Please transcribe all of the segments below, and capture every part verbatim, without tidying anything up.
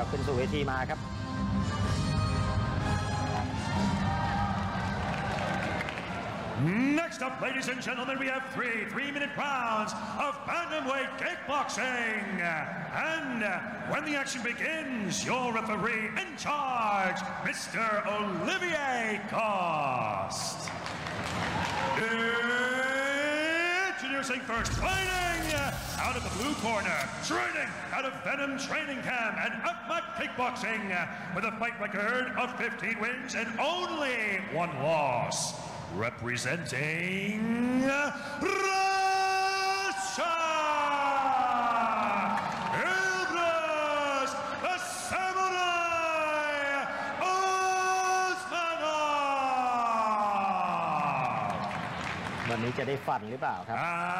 ขึ้นสู่เวทีมาครับ Next up, ladies and gentlemen, we have three three-minute rounds of bantamweight kickboxing. And when the action begins, your referee in charge, Mister Olivier Cost. Introducing first, fighting out of the blue corner, training out of Venom Training Camp and Ahmad Kickboxing with a fight record of fifteen wins and only one loss. Representing Russia, Ilbras, the Samurai Osmanov. วันนี้จะได้ฟันหรือเปล่าครับ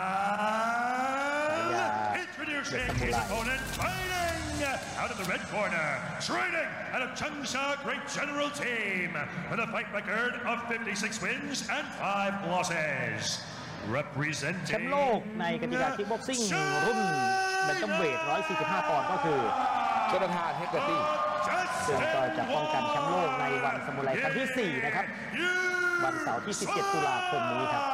And introducing his opponent, fighting out of the red corner, training out of Changsha Great General Team with a fight record of fifty-six wins and five losses. แชมป์โลกในกติกาคิกบ็อกซิ่งรุ่นแบนตัมเวทหนึ่งร้อยสี่สิบห้าปอนด์ก็คือโจนาธานเฮกเกอร์ตี้ซึ่งก็จะป้องกันแชมป์โลกในวันซามูไรครั้งที่สี่นะครับวันเสาร์ที่สิบเจ็ดตุลาคมนี้ครับ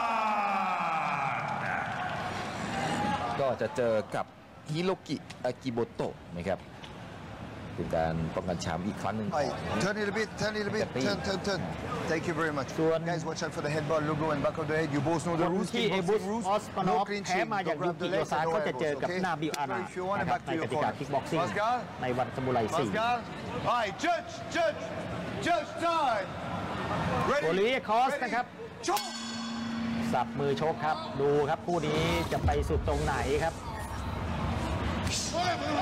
ก็จะเจอกับฮิโรกิอากิโบโตะนะครับเป็นการป้องกันแชมป์อีกครั้งหนึ่ง Turn it a bit, turn it a bit, turn, turn, turn. Thank you very much. Guys, watch out for the headbutt logo and back of the head. You both know the rules. ที่เอบุสออสปานอฟแพ้มาอย่างยุกิโยซาก็จะเจอกับนาบิอานานะครับในกติกาคิกบ็อกซิ่งในวันซามูไรสี่ Alright, judge, judge, judge time. โอลิเวียคอสนะครับสับมือชกครับดูครับคู่นี้จะไปสุดตรงไหนครับ